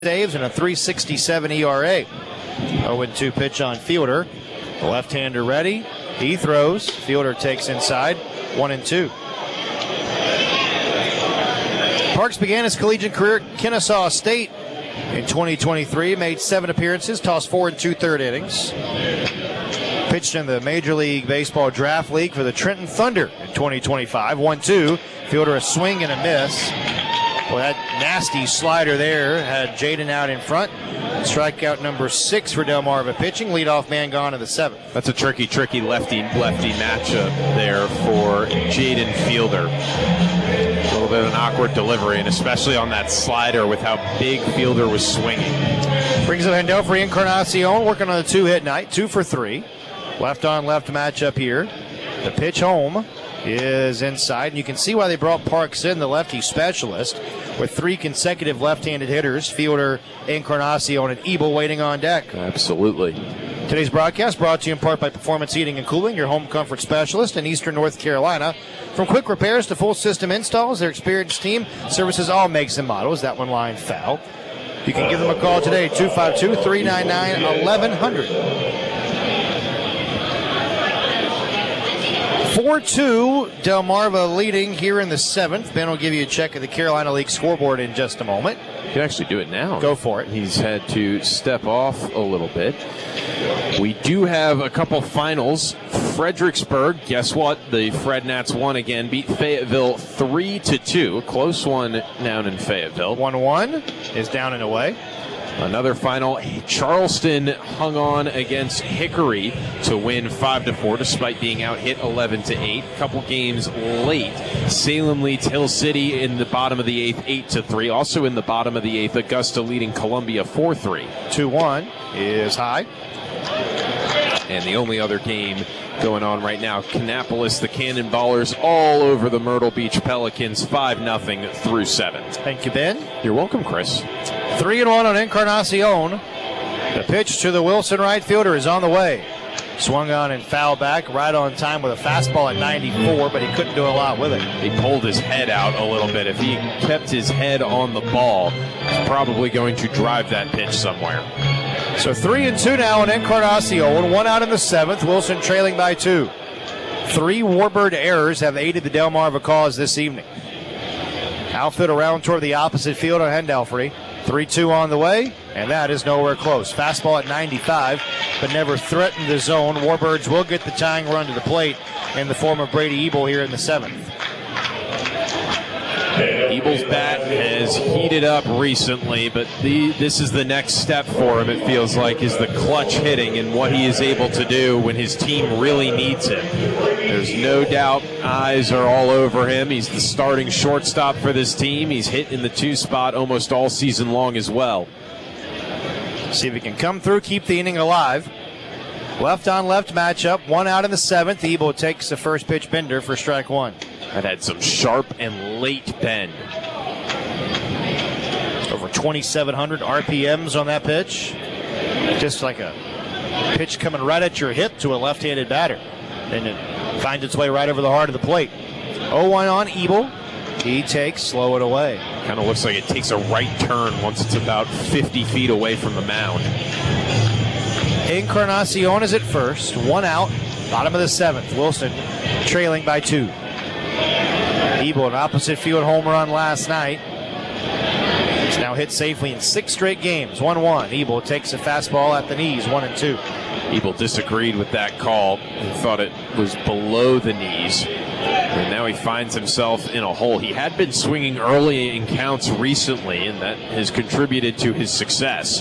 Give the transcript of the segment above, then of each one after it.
saves and a 3.67 ERA. 0-2 pitch on Fielder. The left-hander ready. He throws. Fielder takes inside. 1-2. Parks began his collegiate career at Kennesaw State in 2023. Made 7 appearances, tossed 4 2/3 innings. Pitched in the Major League Baseball Draft League for the Trenton Thunder in 2025. 1-2. Fielder a swing and a miss. Well, that nasty slider there had Jaden out in front. Strikeout number 6 for Delmarva pitching. Leadoff man gone in the 7th. That's a tricky lefty matchup there for Jaden Fielder. A little bit of an awkward delivery, and especially on that slider with how big Fielder was swinging. Brings up Hendelfrey Encarnacion, working on a 2-hit night, 2 for 3. Left on left matchup here. The pitch home is inside, and you can see why they brought Parks in, the lefty specialist, with 3 consecutive left-handed hitters, Fielder, Encarnacion, and Ebel waiting on deck. Absolutely. Today's broadcast brought to you in part by Performance Heating and Cooling, your home comfort specialist in Eastern North Carolina. From quick repairs to full system installs, their experienced team services all makes and models. That one line foul. You can give them a call today, 252-399-1100. 4-2, Delmarva leading here in the 7th. Ben will give you a check of the Carolina League scoreboard in just a moment. You can actually do it now. Go for it. He's had to step off a little bit. We do have a couple finals. Fredericksburg, guess what? The Fred Nats won again, beat Fayetteville 3-2. A close one down in Fayetteville. 1-1 is down and away. Another final, Charleston hung on against Hickory to win 5-4 despite being out hit 11-8. Couple games late, Salem leads Hill City in the bottom of the 8th, 8-3. Also in the bottom of the 8th, Augusta leading Columbia 4-3. 2-1 is high. And the only other game going on right now, Kannapolis, the Cannonballers all over the Myrtle Beach Pelicans, 5-0 through 7. Thank you, Ben. You're welcome, Chris. 3-1 on Encarnacion. The pitch to the Wilson right fielder is on the way. Swung on and foul back, right on time with a fastball at 94, but he couldn't do a lot with it. He pulled his head out a little bit. If he kept his head on the ball, he's probably going to drive that pitch somewhere. So 3-2 now on Encarnacion, 1 out in the 7th. Wilson trailing by 2. 3 Warbird errors have aided the Delmarva cause this evening. Outfield around toward the opposite field on Hendelfrey. 3-2 on the way, and that is nowhere close. Fastball at 95, but never threatened the zone. Warbirds will get the tying run to the plate in the form of Brady Ebel here in the 7th. Ebel's bat has heated up recently, but this is the next step for him, it feels like, is the clutch hitting and what he is able to do when his team really needs him. There's no doubt eyes are all over him. He's the starting shortstop for this team. He's hit in the 2 spot almost all season long as well. See if he can come through, keep the inning alive. Left on left matchup, 1 out in the 7th. Ebel takes the first pitch bender for strike 1. That had some sharp and late bend. Over 2,700 RPMs on that pitch. Just like a pitch coming right at your hip to a left-handed batter. And it finds its way right over the heart of the plate. 0-1 on Ebel. He takes, slow it away. Kind of looks like it takes a right turn once it's about 50 feet away from the mound. Encarnacion is at first. 1 out. Bottom of the 7th. Wilson trailing by 2. Ebel, an opposite field home run last night. He's now hit safely in 6 straight games. 1-1. Ebel takes a fastball at the knees. 1-2. Ebel disagreed with that call and thought it was below the knees. And now he finds himself in a hole. He had been swinging early in counts recently, and that has contributed to his success.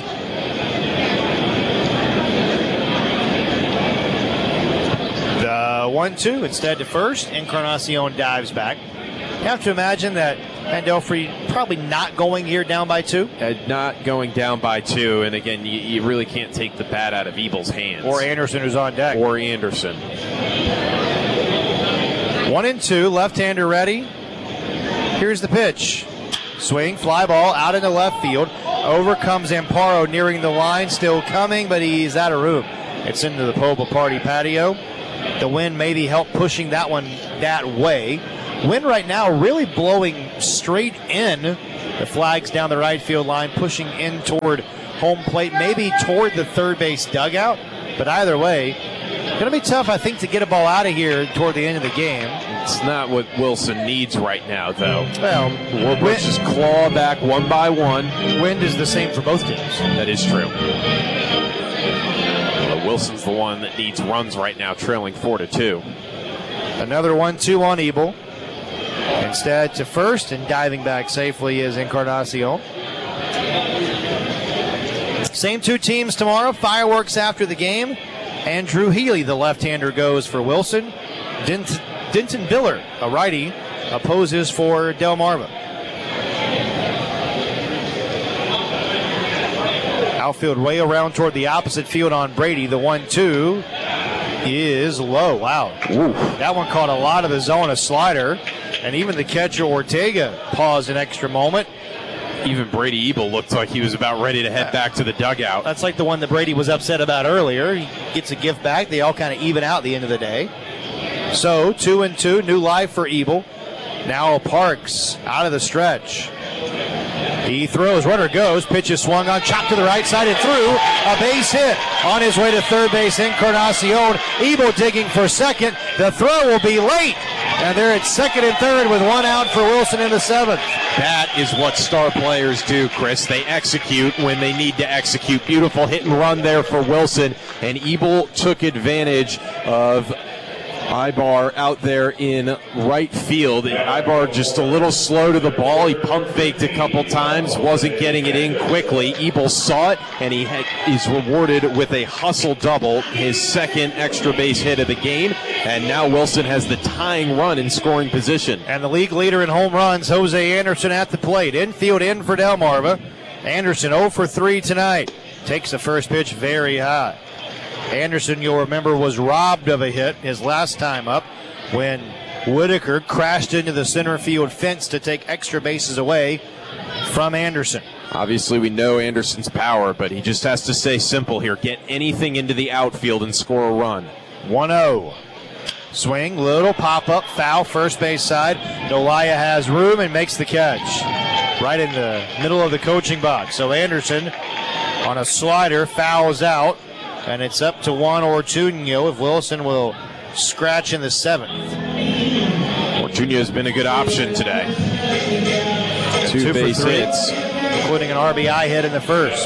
The 1-2 instead to first. Encarnacion dives back. You have to imagine that Hendelfrey probably not going here down by 2. Not going down by 2, and again, you really can't take the bat out of Ebel's hands. Or Anderson, who's on deck. 1-2, left-hander ready. Here's the pitch. Swing, fly ball out into left field. Overcomes Amparo nearing the line, still coming, but he's out of room. It's into the Poba Party patio. The wind maybe helped pushing that one that way. Wind right now really blowing straight in. The flag's down the right field line, pushing in toward home plate, maybe toward the third base dugout. But either way, going to be tough, I think, to get a ball out of here toward the end of the game. It's not what Wilson needs right now, though. Well, let's just claw back one by one. Wind is the same for both teams. That is true. Wilson's the one that needs runs right now, trailing 4-2. Another 1-2 on Ebel. Instead to first, and diving back safely is Encarnacion. Same two teams tomorrow. Fireworks after the game. Andrew Healy, the left-hander, goes for Wilson. Denton Biller, a righty, opposes for Delmarva. Outfield way around toward the opposite field on Brady. The 1-2 is low. Wow. Ooh. That one caught a lot of the zone, a slider. And even the catcher, Ortega, paused an extra moment. Even Brady Ebel looked like he was about ready to head back to the dugout. That's like the one that Brady was upset about earlier. He gets a gift back. They all kind of even out at the end of the day. So 2-2, new life for Ebel. Now Parks out of the stretch. He throws, runner goes, pitch is swung on, chopped to the right side and through. A base hit on his way to third base, Encarnacion. Ebel digging for second. The throw will be late. And they're at second and third with one out for Wilson in the seventh. That is what star players do, Chris. They execute when they need to execute. Beautiful hit and run there for Wilson. And Ebel took advantage of Ibar out there in right field. Ibar just a little slow to the ball. He pump faked a couple times, wasn't getting it in quickly. Ebel saw it, and he is rewarded with a hustle double, his second extra base hit of the game. And now Wilson has the tying run in scoring position. And the league leader in home runs, Jose Anderson at the plate. Infield in for Delmarva. Anderson 0 for 3 tonight. Takes the first pitch very high. Anderson, you'll remember, was robbed of a hit his last time up when Whitaker crashed into the center field fence to take extra bases away from Anderson. Obviously, we know Anderson's power, but he just has to stay simple here. Get anything into the outfield and score a run. 1-0. Swing, little pop-up, foul, first base side. Nolaya has room and makes the catch right in the middle of the coaching box. So Anderson on a slider fouls out. And it's up to Juan Ortuño if Wilson will scratch in the seventh. Ortuño has been a good option today. Two base hits, including an RBI hit in the first.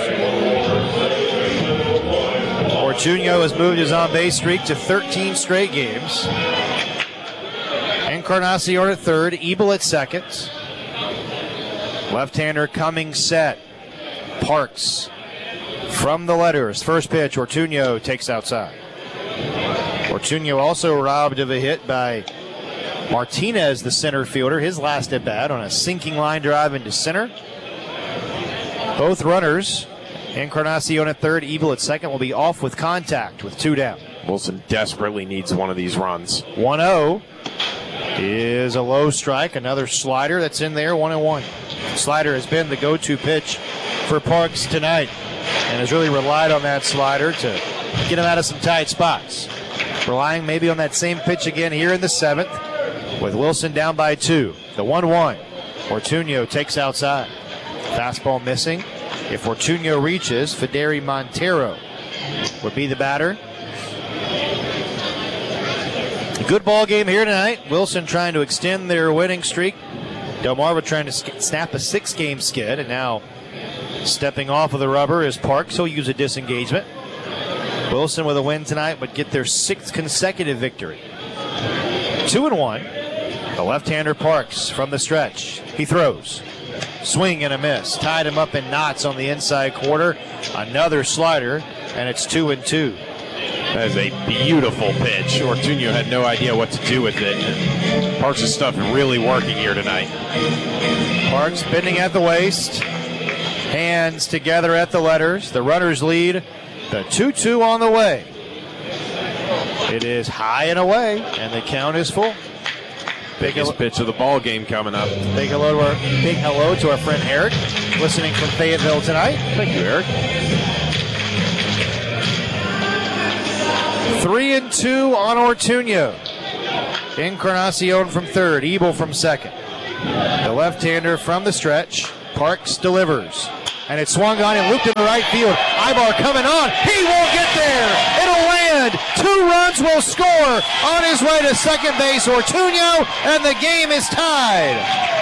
Ortuño has moved his on-base streak to 13 straight games. Encarnacion at third, Ebel at second. Left-hander coming set. Parks. From the letters, first pitch, Ortuño takes outside. Ortuño also robbed of a hit by Martinez, the center fielder, his last at bat on a sinking line drive into center. Both runners, Encarnacion at third, Ebel at second, will be off with contact with 2 down. Wilson desperately needs one of these runs. 1-0 is a low strike, another slider that's in there, 1-1. Slider has been the go-to pitch for Parks tonight, and has really relied on that slider to get him out of some tight spots. Relying maybe on that same pitch again here in the seventh with Wilson down by 2. The 1-1. Ortuño takes outside. Fastball missing. If Ortuño reaches, Federi Montero would be the batter. A good ball game here tonight. Wilson trying to extend their winning streak. Delmarva trying to snap a 6-game skid, and now stepping off of the rubber is Parks. He'll use a disengagement. Wilson with a win tonight would get their 6th consecutive victory. 2-1. The left-hander Parks from the stretch. He throws. Swing and a miss. Tied him up in knots on the inside corner. Another slider, and it's 2-2. That is a beautiful pitch. Ortuño had no idea what to do with it. And Parks' stuff really working here tonight. Parks bending at the waist. Hands together at the letters. The runners lead. The 2-2 on the way. It is high and away, and the count is full. Biggest pitch of the ball game coming up. Big hello to our friend Eric, listening from Fayetteville tonight. Thank you, Eric. 3-2 on Ortuño. Encarnacion from third, Ebel from second. The left-hander from the stretch. Parks delivers. And it's swung on and looped in the right field. Ibar coming on. He won't get there. It'll land. 2 runs will score. On his way to second base, Ortuño, and the game is tied.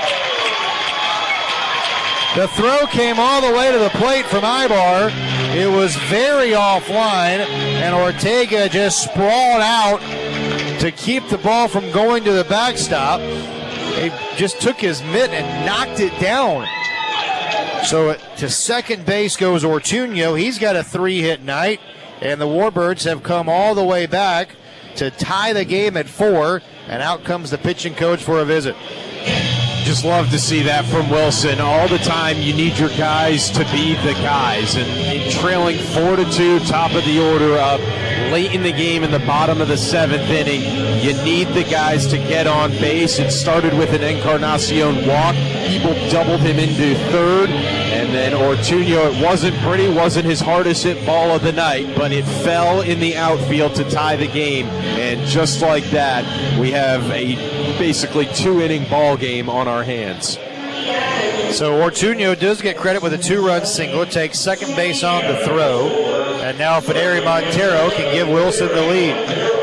The throw came all the way to the plate from Ibar. It was very offline, and Ortega just sprawled out to keep the ball from going to the backstop. He just took his mitt and knocked it down. So to second base goes Ortuño. He's got a 3-hit night, and the Warbirds have come all the way back to tie the game at 4, and out comes the pitching coach for a visit. Just love to see that from Wilson. All the time you need your guys to be the guys. And trailing 4-2, top of the order up, late in the game in the bottom of the 7th inning, you need the guys to get on base. It started with an Encarnacion walk. Ebel doubled him into third. And then Ortuño, it wasn't pretty, wasn't his hardest hit ball of the night, but it fell in the outfield to tie the game. And just like that, we have a basically 2-inning ball game on our hands. So Ortuño does get credit with a 2-run single, takes second base on the throw, and now Federi Montero can give Wilson the lead.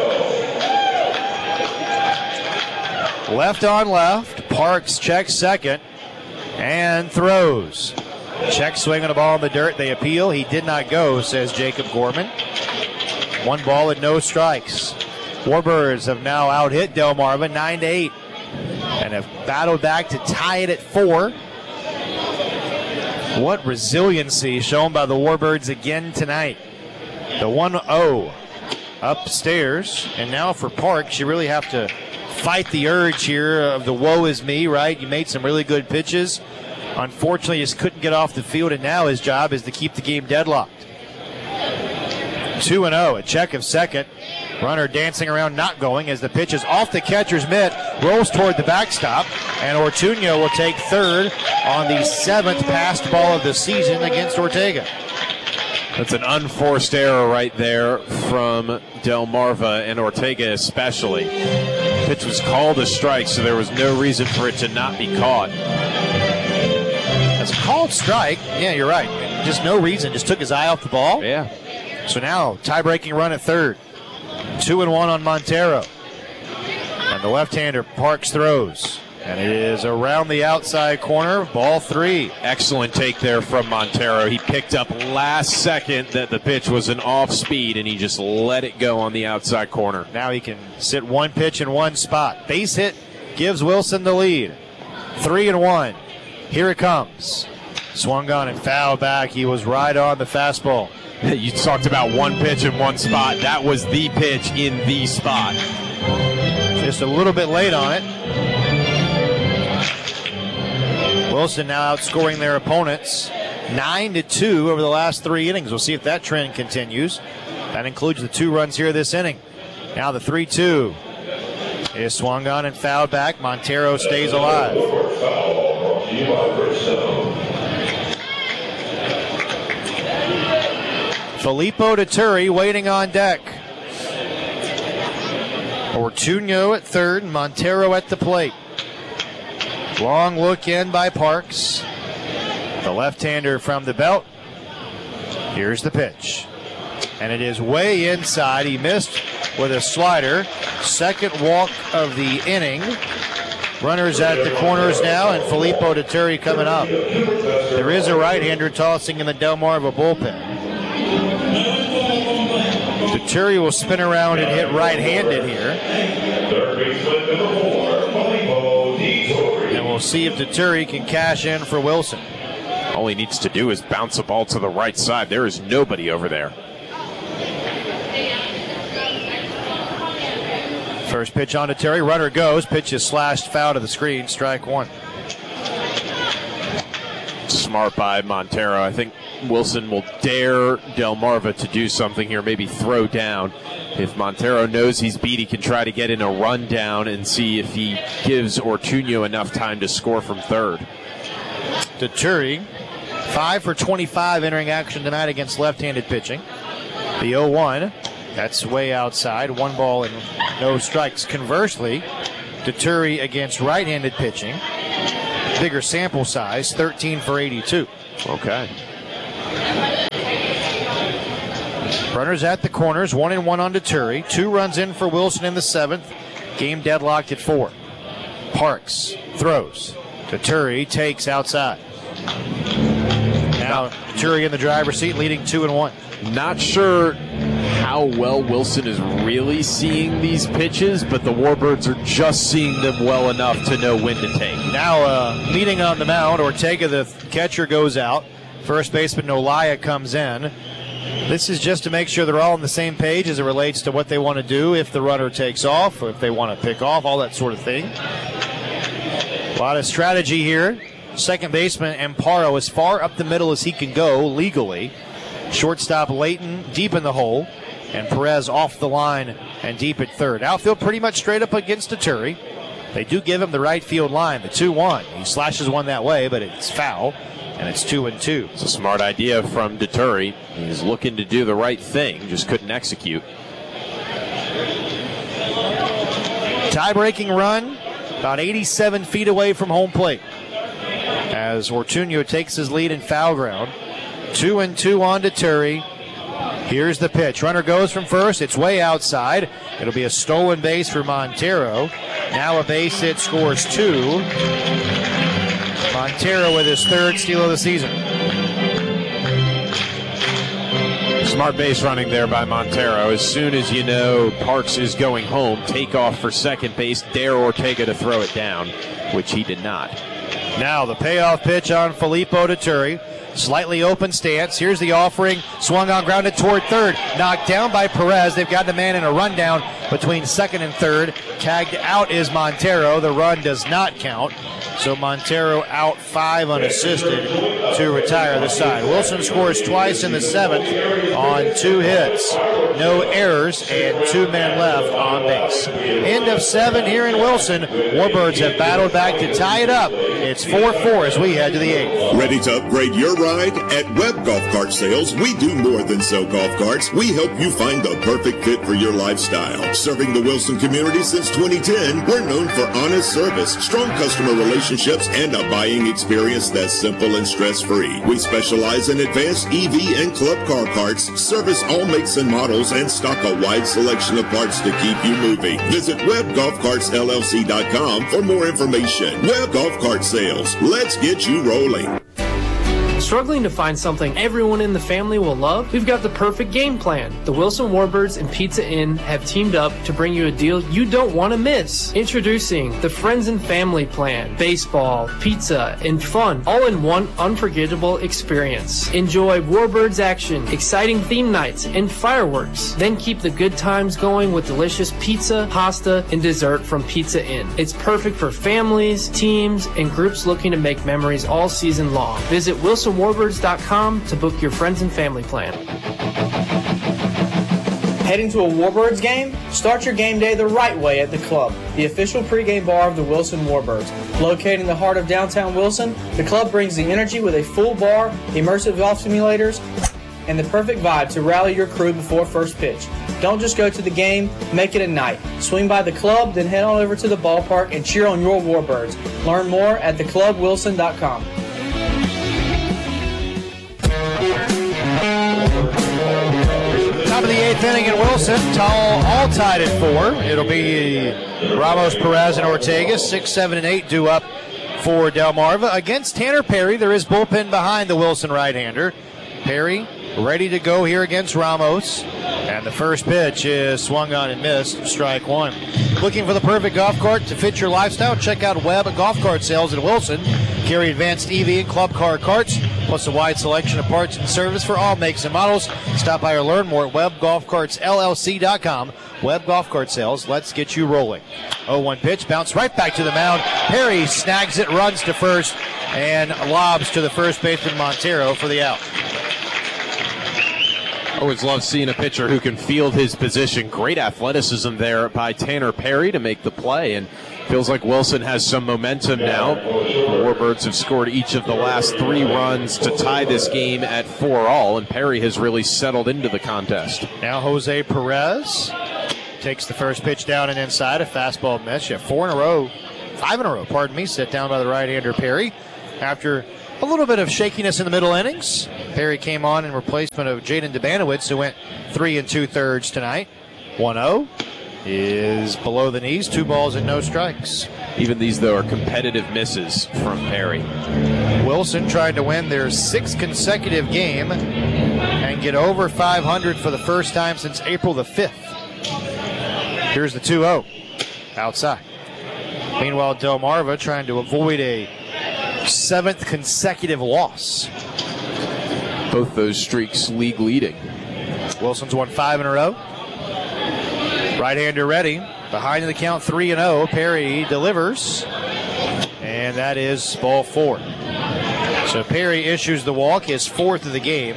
Left on left, Parks checks second and throws. Check swing on the ball in the dirt. They appeal. He did not go, says Jacob Gorman. 1 ball and no strikes. Warbirds have now out-hit Delmarva 9-8 and have battled back to tie it at 4. What resiliency shown by the Warbirds again tonight. The 1-0 upstairs, and now for Parks, you really have to fight the urge here of the woe is me, right? You made some really good pitches. Unfortunately, he just couldn't get off the field, and now his job is to keep the game deadlocked. 2-0, a check of second. Runner dancing around, not going, as the pitch is off the catcher's mitt, rolls toward the backstop, and Ortuño will take third on the 7th passed ball of the season against Ortega. That's an unforced error right there from Delmarva and Ortega especially. Pitch was called a strike, so there was no reason for it to not be caught. That's a called strike. Yeah, you're right. Just no reason. Just took his eye off the ball. Yeah. So now, tie-breaking run at third. 2-1 on Montero. And the left-hander, Parks, throws. And it is around the outside corner, ball 3. Excellent take there from Montero. He picked up last second that the pitch was an off-speed, and he just let it go on the outside corner. Now he can sit one pitch in one spot. Base hit gives Wilson the lead. 3-1. Here it comes. Swung on and fouled back. He was right on the fastball. You talked about one pitch in one spot. That was the pitch in the spot. Just a little bit late on it. Wilson now outscoring their opponents 9-2 over the last 3 innings. We'll see if that trend continues. That includes the 2 runs here this inning. Now the 3-2 is swung on and fouled back. Montero stays alive. Filippo Deturi waiting on deck. Ortuño at third, Montero at the plate. Long look in by Parks. The left-hander from the belt. Here's the pitch. And it is way inside. He missed with a slider. Second walk of the inning. Runners at the corners now, and Filippo Deturi coming up. There is a right-hander tossing in the Delmarva bullpen. Deturi will spin around and hit right-handed here. And we'll see if Deturi can cash in for Wilson. All he needs to do is bounce the ball to the right side. There is nobody over there. First pitch on Deturi. Runner goes. Pitch is slashed foul to the screen. Strike 1. Smart by Montero. I think Wilson will dare Delmarva to do something here, maybe throw down. If Montero knows he's beat, he can try to get in a rundown and see if he gives Ortuño enough time to score from third. Deturi, 5 for 25 entering action tonight against left-handed pitching. The 0-1, That's way outside. 1 ball and no strikes. Conversely, Deturi against right-handed pitching. Bigger sample size, 13 for 82. Okay. Runners at the corners, 1-1 on Deturi. 2 runs in for Wilson in the 7th. Game deadlocked at 4. Parks throws. Deturi takes outside. Now Deturi in the driver's seat, leading 2-1. Not sure how well Wilson is really seeing these pitches, but the Warbirds are just seeing them well enough to know when to take. Now meeting on the mound, Ortega, the catcher, goes out. First baseman Nolaya comes in. This is just to make sure they're all on the same page as it relates to what they want to do if the runner takes off, or if they want to pick off, all that sort of thing. A lot of strategy here. Second baseman Amparo as far up the middle as he can go legally. Shortstop Layton deep in the hole, and Perez off the line and deep at third. Outfield pretty much straight up against Deturi. They do give him the right field line, the 2-1. He slashes one that way, but it's foul, and it's 2-2. It's a smart idea from Deturi. He's looking to do the right thing, just couldn't execute. Tie-breaking run, about 87 feet away from home plate, as Ortuño takes his lead in foul ground. 2-2 on Deturi. Here's the pitch. Runner goes from first. It's way outside. It'll be a stolen base for Montero. Now a base hit, scores 2. Montero with his 3rd steal of the season. Smart base running there by Montero. As soon as you know Parks is going home, take off for second base, dare Ortega to throw it down, which he did not. Now the payoff pitch on Filippo Deturi. Slightly open stance. Here's the offering. Swung on, grounded toward third. Knocked down by Perez. They've got the man in a rundown between second and third. Tagged out is Montero. The run does not count. So Montero out 5 unassisted to retire the side. Wilson scores twice in the 7th on 2 hits. No errors and 2 men left on base. End of 7 here in Wilson. Warbirds have battled back to tie it up. It's 4-4 as we head to the 8th. Ready to upgrade your ride? At Webb Golf Cart Sales, we do more than sell golf carts. We help you find the perfect fit for your lifestyle. Serving the Wilson community since 2010, we're known for honest service, strong customer relationships, and a buying experience that's simple and stress-free. We specialize in advanced EV and club car parts, service all makes and models, and stock a wide selection of parts to keep you moving. Visit WebbGolfCartsLLC.com for more information. Webb Golf Cart Sales. Let's get you rolling. Struggling to find something everyone in the family will love? We've got the perfect game plan. The Wilson Warbirds and Pizza Inn have teamed up to bring you a deal you don't want to miss. Introducing the Friends and Family Plan. Baseball, pizza, and fun, all in one unforgettable experience. Enjoy Warbirds action, exciting theme nights, and fireworks. Then keep the good times going with delicious pizza, pasta, and dessert from Pizza Inn. It's perfect for families, teams, and groups looking to make memories all season long. Visit WilsonWarbirds.com to book your friends and family plan. Heading to a Warbirds game? Start your game day the right way at The Club, the official pregame bar of the Wilson Warbirds. Located in the heart of downtown Wilson, The Club brings the energy with a full bar, immersive golf simulators, and the perfect vibe to rally your crew before first pitch. Don't just go to the game, make it a night. Swing by The Club, then head on over to the ballpark and cheer on your Warbirds. Learn more at theclubwilson.com. Top of the 8th inning in Wilson. All tied at 4. It'll be Ramos, Perez, and Ortega. 6, 7, and 8 due up for Delmarva. Against Tanner Perry, there is bullpen behind the Wilson right-hander. Perry ready to go here against Ramos. And the first pitch is swung on and missed. Strike 1. Looking for the perfect golf cart to fit your lifestyle? Check out Webb Golf Cart Sales in Wilson. Carry advanced EV and club car carts, plus a wide selection of parts and service for all makes and models. Stop by or learn more at WebbGolfCartsLLC.com. Webb Golf Cart Sales, let's get you rolling. 0-1 pitch, bounce right back to the mound. Perry snags it, runs to first, and lobs to the first baseman Montero for the out. Always love seeing a pitcher who can field his position. Great athleticism there by Tanner Perry to make the play, and Feels like Wilson has some momentum now. The Warbirds have scored each of the last 3 runs to tie this game at 4-all, and Perry has really settled into the contest. Now Jose Perez takes the first pitch down and inside, a fastball miss. You have 5 in a row, set down by the right-hander Perry. After a little bit of shakiness in the middle innings, Perry came on in replacement of Jaden Debanowitz, who went 3 2/3 tonight. 1-0 is below the knees, 2 balls and no strikes. Even these, though, are competitive misses from Perry. Wilson tried to win their 6th consecutive game and get over 500 for the first time since April the 5th. Here's the 2-0 outside. Meanwhile, Delmarva trying to avoid a 7th consecutive loss. Both those streaks league leading. Wilson's won 5 in a row. Right-hander ready. Behind in the count, 3-0. Perry delivers. And that is ball 4. So Perry issues the walk, his 4th of the game.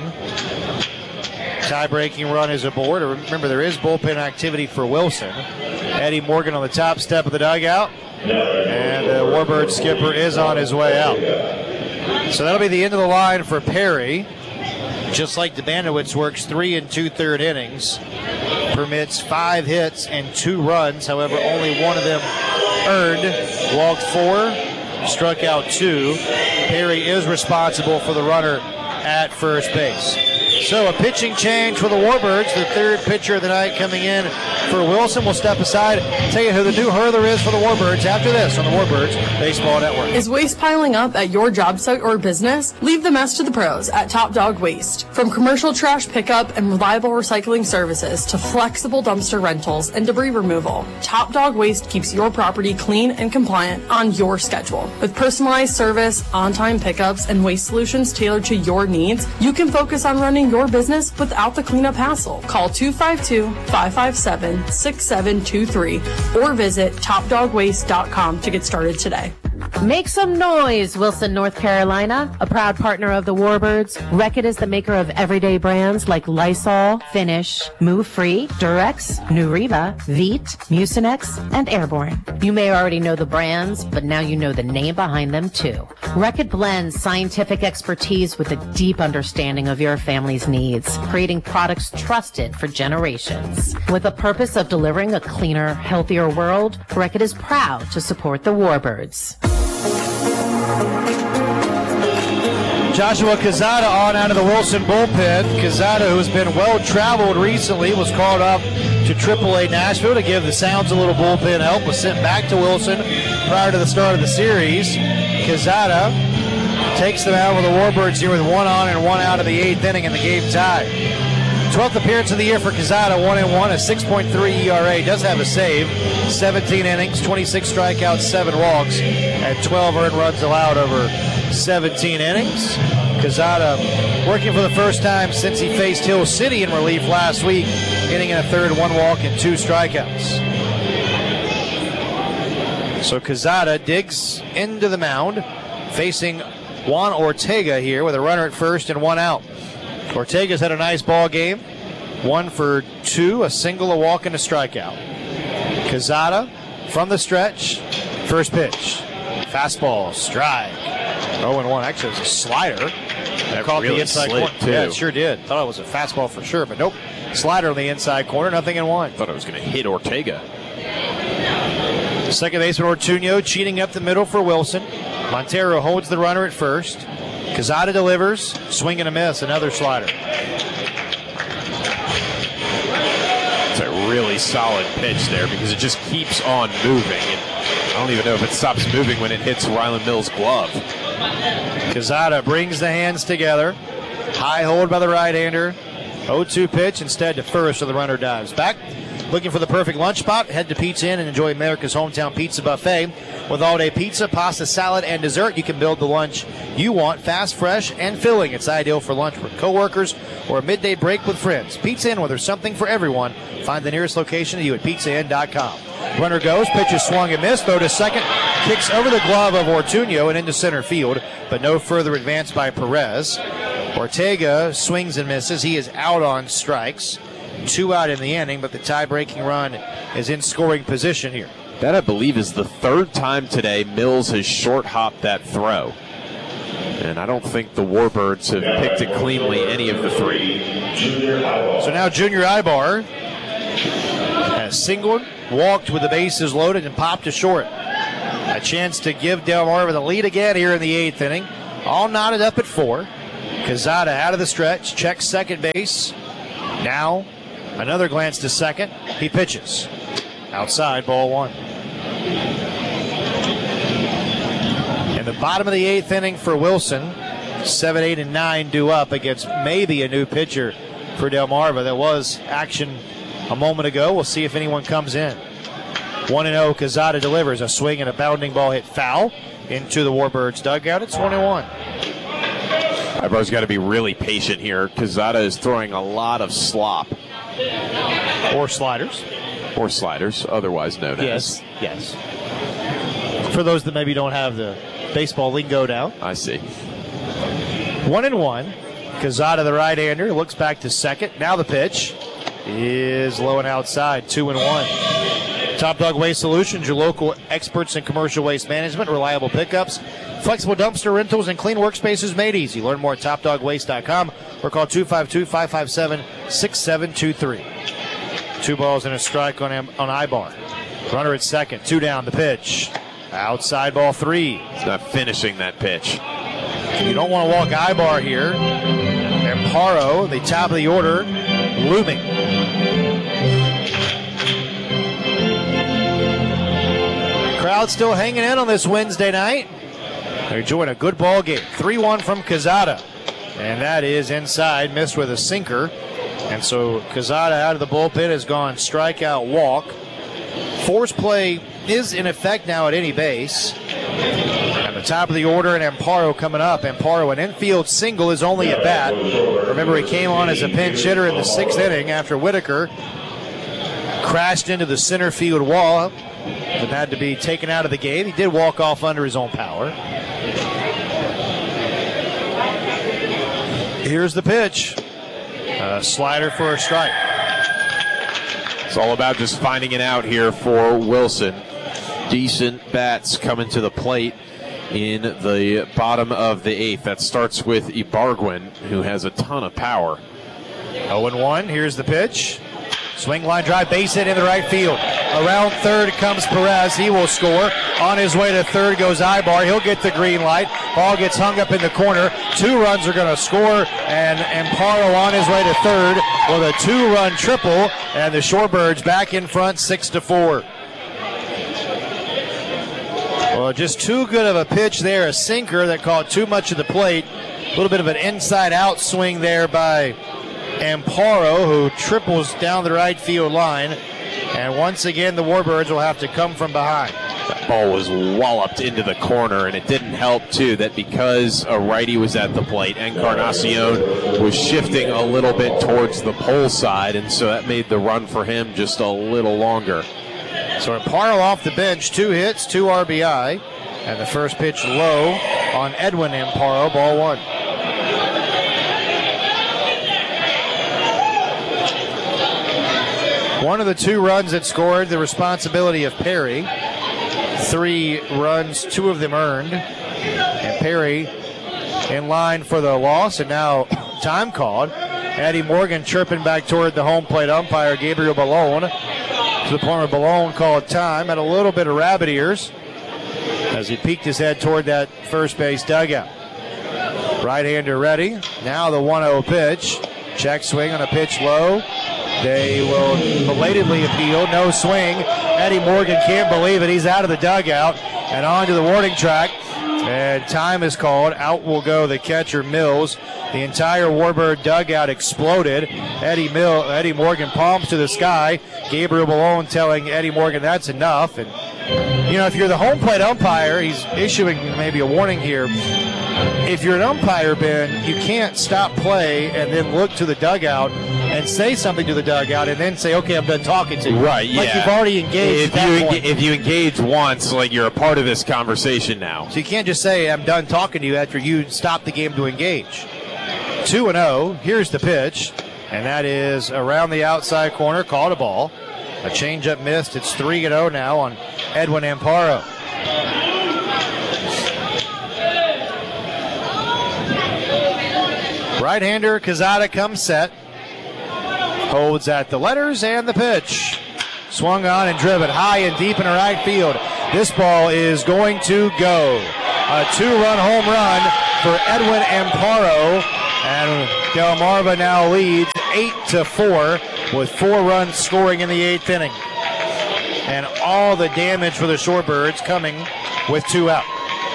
Tie-breaking run is aboard. Remember, there is bullpen activity for Wilson. Eddie Morgan on the top step of the dugout. And the Warbird skipper is on his way out. So that'll be the end of the line for Perry. Just like Debanowitz works 3 2/3 innings. Permits 5 hits and 2 runs. However, only 1 of them earned. Walked 4, struck out 2. Perry is responsible for the runner at first base. So a pitching change for the Warbirds. The 3rd pitcher of the night coming in for Wilson. We'll step aside, tell you who the new hurler is for the Warbirds after this on the Warbirds Baseball Network. Is waste piling up at your job site or business? Leave the mess to the pros at Top Dog Waste. From commercial trash pickup and reliable recycling services to flexible dumpster rentals and debris removal, Top Dog Waste keeps your property clean and compliant on your schedule. With personalized service, on-time pickups, and waste solutions tailored to your needs, you can focus on running your business without the cleanup hassle. Call 252-557-6723 or visit topdogwaste.com to get started today. Make some noise, Wilson, North Carolina, a proud partner of the Warbirds. Reckitt is the maker of everyday brands like Lysol, Finish, Move Free, Durex, Nuriva, Veet, Mucinex, and Airborne. You may already know the brands, but now you know the name behind them too. Reckitt blends scientific expertise with a deep understanding of your family's needs, creating products trusted for generations. With the purpose of delivering a cleaner, healthier world, Reckitt is proud to support the Warbirds. Joshua Quezada on out of the Wilson bullpen. Quezada, who has been well-traveled recently, was called up to AAA Nashville to give the Sounds a little bullpen help, was sent back to Wilson prior to the start of the series. Quezada takes them out with the Warbirds here with 1 on and 1 out of the 8th inning in the game tie. 12th appearance of the year for Quezada, 1-1, a 6.3 ERA. Does have a save. 17 innings, 26 strikeouts, 7 walks, and 12 earned runs allowed over 17 innings. Quezada working for the first time since he faced Hill City in relief last week, hitting in a 3rd, 1 walk, and 2 strikeouts. So Quezada digs into the mound, facing Juan Ortega here with a runner at first and 1 out. Ortega's had a nice ball game. 1 for 2, a single, a walk, and a strikeout. Quezada from the stretch. First pitch. Fastball, strike. 0-1. Actually, it was a slider. That caught really the inside slid, corner. too. Yeah, it sure did. Thought it was a fastball for sure, but nope. Slider on the inside corner, nothing in 1. Thought I was going to hit Ortega. Second baseman Ortuño cheating up the middle for Wilson. Montero holds the runner at first. Quezada delivers, swing and a miss, another slider. It's a really solid pitch there because it just keeps on moving. And I don't even know if it stops moving when it hits Ryland Mills' glove. Quezada brings the hands together. High hold by the right-hander. 0-2 pitch, instead to first, so the runner dives back. Looking for the perfect lunch spot? Head to Pizza Inn and enjoy America's hometown pizza buffet. With all-day pizza, pasta, salad, and dessert, you can build the lunch you want, fast, fresh, and filling. It's ideal for lunch with coworkers or a midday break with friends. Pizza Inn, where there's something for everyone. Find the nearest location to you at pizzainn.com. Runner goes, pitch is swung and missed, throw to second, kicks over the glove of Ortuño and into center field, but no further advance by Perez. Ortega swings and misses. He is out on strikes. 2 out in the inning, but the tie-breaking run is in scoring position here. That, I believe, is the third time today Mills has short-hopped that throw. And I don't think the Warbirds have picked it cleanly any of the three. So now Junior Ibar has singled, walked with the bases loaded, and popped to short. A chance to give Delmarva the lead again here in the 8th inning. All knotted up at 4. Quezada out of the stretch, checks second base. Now another glance to second. He pitches. Outside, ball 1. In the bottom of the 8th inning for Wilson, 7, 8, and 9 due up against maybe a new pitcher for Delmarva. There was action a moment ago. We'll see if anyone comes in. 1-0, Quezada delivers a swing and a bounding ball hit foul into the Warbirds dugout. It's 1-1. Ibar's got to be really patient here. Quezada is throwing a lot of slop. Or sliders. Or sliders, otherwise known as. Yes. For those that maybe don't have the baseball lingo down. I see. 1-1. Quezada, the right-hander, looks back to second. Now the pitch is low and outside. 2-1. Top Dog Waste Solutions, your local experts in commercial waste management, reliable pickups, flexible dumpster rentals, and clean workspaces made easy. Learn more at topdogwaste.com or call 252-557-6723. 2 balls and a strike on Ibar. Runner at second. 2 down. The pitch. Outside, ball 3. He's not finishing that pitch. You don't want to walk Ibar here. Amparo, the top of the order, looming. Crowd still hanging in on this Wednesday night. They're enjoying a good ball game. 3-1 from Quezada. And that is inside, missed with a sinker. And so Quezada out of the bullpen has gone strikeout, walk. Force play is in effect now at any base. At the top of the order, and Amparo coming up. Amparo, an infield single, is only at bat. Remember, he came on as a pinch hitter in the 6th inning after Whitaker crashed into the center field wall and had to be taken out of the game. He did walk off under his own power. Here's the pitch. A slider for a strike. It's all about just finding it out here for Wilson. Decent bats coming to the plate in the bottom of the 8th. That starts with Ibargüen, who has a ton of power. 0-1. Here's the pitch. Swing line drive, base hit in the right field. Around third comes Perez. He will score. On his way to third goes Ibar. He'll get the green light. Ball gets hung up in the corner. 2 runs are going to score, and Amparo on his way to third with a 2-run triple, and the Shorebirds back in front 6-4. Well, just too good of a pitch there. A sinker that caught too much of the plate. A little bit of an inside-out swing there by Amparo, who triples down the right field line. And once again, the Warbirds will have to come from behind. That ball was walloped into the corner, and it didn't help, too, that because a righty was at the plate, Encarnacion was shifting a little bit towards the pole side, and so that made the run for him just a little longer. So Amparo off the bench, 2 hits, 2 RBI, and the first pitch low on Edwin Amparo, ball 1. One of the 2 runs that scored, the responsibility of Perry. 3 runs, 2 of them earned. And Perry in line for the loss, and now time called. Eddie Morgan chirping back toward the home plate umpire, Gabriel Ballone. To the point where Ballone called time, had a little bit of rabbit ears as he peeked his head toward that first base dugout. Right-hander ready. Now the 1-0 pitch. Check swing on a pitch low. They will belatedly appeal. No swing. Eddie Morgan can't believe it. He's out of the dugout and onto the warning track. And time is called. Out will go the catcher, Mills. The entire Warbird dugout exploded. Eddie Morgan palms to the sky. Gabriel Ballone telling Eddie Morgan that's enough. And, you know, if you're the home plate umpire, he's issuing maybe a warning here. If you're an umpire, Ben, you can't stop play and then look to the dugout and say something to the dugout and then say, okay, I'm done talking to you. Right, yeah. Like you've already engaged If you engage once, like you're a part of this conversation now. So you can't just say, I'm done talking to you after you stop the game to engage. 2-0. Here's the pitch, and that is around the outside corner, called a ball. A changeup missed. It's 3-0 now on Edwin Amparo. Right-hander Quezada comes set. Holds at the letters and the pitch. Swung on and driven high and deep in the right field. This ball is going to go. A 2-run home run for Edwin Amparo. And Delmarva now leads 8-4 with 4 runs scoring in the 8th inning. And all the damage for the Shorebirds coming with 2 out.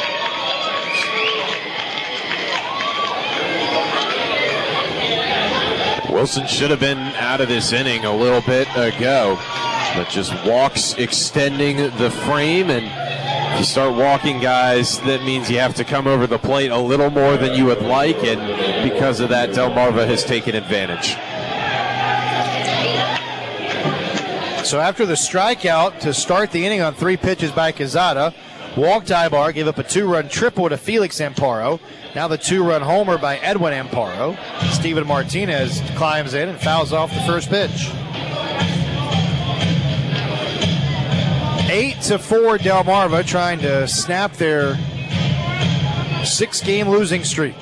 Wilson should have been out of this inning a little bit ago, but just walks extending the frame, and if you start walking guys, that means you have to come over the plate a little more than you would like, and because of that, Delmarva has taken advantage. So after the strikeout to start the inning on 3 pitches by Quezada, walked Ibar, gave up a 2-run triple to Felix Amparo. Now the 2-run homer by Edwin Amparo. Steven Martinez climbs in and fouls off the first pitch. 8-4 Delmarva trying to snap their 6-game losing streak.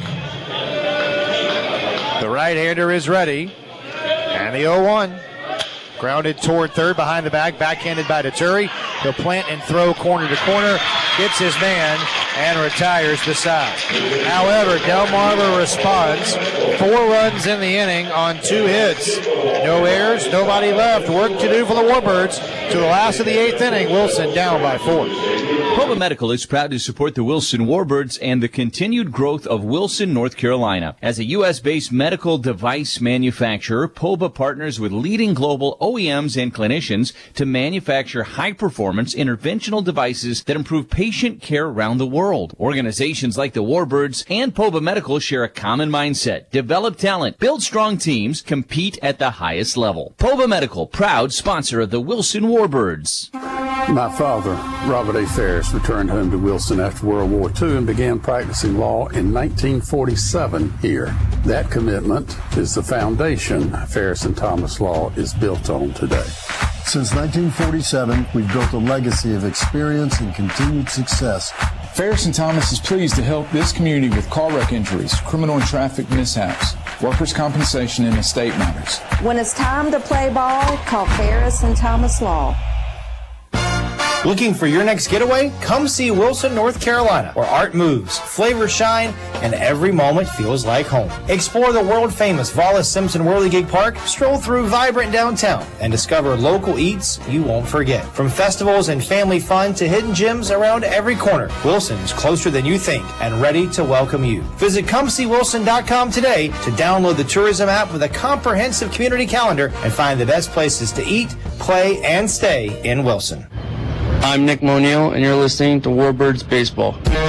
The right-hander is ready. And the 0-1. Grounded toward third behind the bag, backhanded by Deturi. He'll plant and throw corner to corner. Gets his man and retires the side. However, Delmarva responds. 4 runs in the inning on 2 hits. No errors, nobody left. Work to do for the Warbirds. To the last of the 8th inning, Wilson down by 4. Poba Medical is proud to support the Wilson Warbirds and the continued growth of Wilson, North Carolina. As a U.S.-based medical device manufacturer, Poba partners with leading global OEMs and clinicians to manufacture high-performance interventional devices that improve patient care around the world. Organizations like the Warbirds and Poba Medical share a common mindset: develop talent, build strong teams, compete at the highest level. Poba Medical, proud sponsor of the Wilson Warbirds. My father, Robert A. Ferris, returned home to Wilson after World War II and began practicing law in 1947 here. That commitment is the foundation Ferris and Thomas Law is built on today. Since 1947, we've built a legacy of experience and continued success. Ferris and Thomas is pleased to help this community with car wreck injuries, criminal and traffic mishaps, workers' compensation, and estate matters. When it's time to play ball, call Ferris and Thomas Law. Looking for your next getaway? Come see Wilson, North Carolina, where art moves, flavors shine, and every moment feels like home. Explore the world-famous Wallace Simpson Whirligig Park, stroll through vibrant downtown, and discover local eats you won't forget. From festivals and family fun to hidden gems around every corner, Wilson is closer than you think and ready to welcome you. Visit ComeSeeWilson.com today to download the tourism app with a comprehensive community calendar and find the best places to eat, play, and stay in Wilson. I'm Nick Moniel, and you're listening to Warbirds Baseball.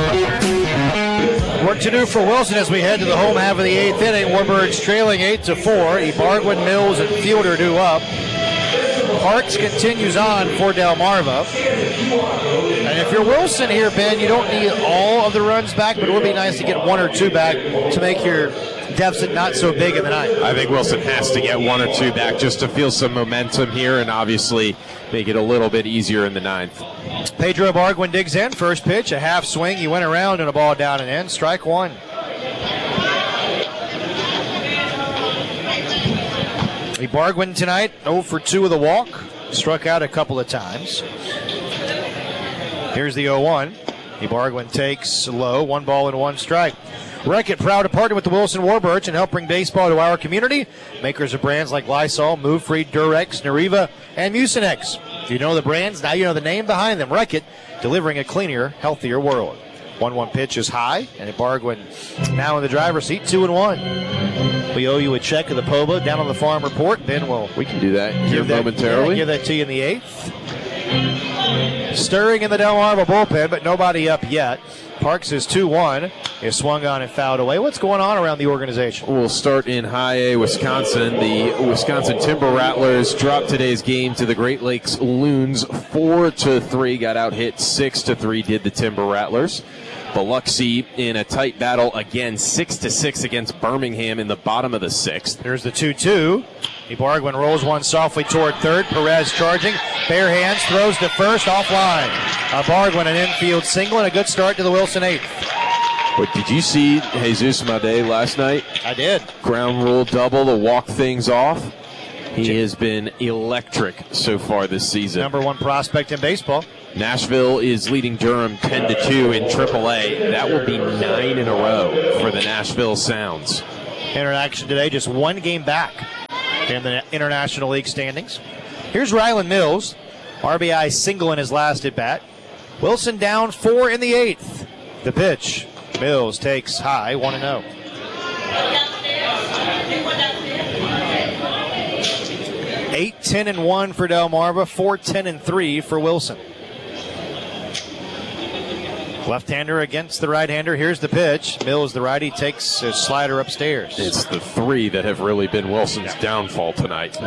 Work to do for Wilson as we head to the home half of the 8th inning. Warbirds trailing 8-4. Ibargüen, Mills, and Fielder due up. Parks continues on for Delmarva. And if you're Wilson here, Ben, you don't need all of the runs back, but it would be nice to get 1 or 2 back to make your deficit not so big in the ninth. I think Wilson has to get 1 or 2 back just to feel some momentum here and obviously make it a little bit easier in the ninth. Pedro Ibargüen digs in. First pitch, a half swing. He went around and a ball down and in. Strike 1. Ibargüen tonight 0 for 2 with a walk. Struck out a couple of times. Here's the 0-1. Ibargüen takes low. 1 ball and 1 strike. Reckitt proud to partner with the Wilson Warbirds and help bring baseball to our community. Makers of brands like Lysol, Move Free, Durex, Nariva, and Mucinex. If you know the brands, now you know the name behind them. Reckitt, delivering a cleaner, healthier world. 1-1 pitch is high, and Ibargüen now in the driver's seat, 2-1. We owe you a check of the Poba down on the farm report. Ben will. We can do that here momentarily. Give that to you in the 8th. Stirring in the Delmarva bullpen, but nobody up yet. Parks is 2-1. Is swung on and fouled away. What's going on around the organization? We'll start in High A, Wisconsin. The Wisconsin Timber Rattlers dropped today's game to the Great Lakes Loons 4-3. Got out hit 6-3. Did the Timber Rattlers. Biloxi in a tight battle again, 6-6 against Birmingham in the bottom of the 6th. Here's the 2-2. Ibargüen rolls one softly toward third. Perez charging. Bare hands, throws to first, offline. Ibargüen an infield single and a good start to the Wilson 8th. But did you see Jesus Made last night? I did. Ground rule double to walk things off. He has been electric so far this season. Number one prospect in baseball. Nashville is leading Durham 10-2 in AAA. That will be 9 in a row for the Nashville Sounds. Interaction today, just one game back in the International League standings. Here's Rylan Mills. RBI single in his last at-bat. Wilson down 4 in the 8th. The pitch. Mills takes high, 1-0. Eight, 10-1 for Delmarva, 4-10-3 for Wilson. Left-hander against the right-hander. Here's the pitch. Mills, the righty, takes a slider upstairs. It's the 3 that have really been Wilson's downfall tonight.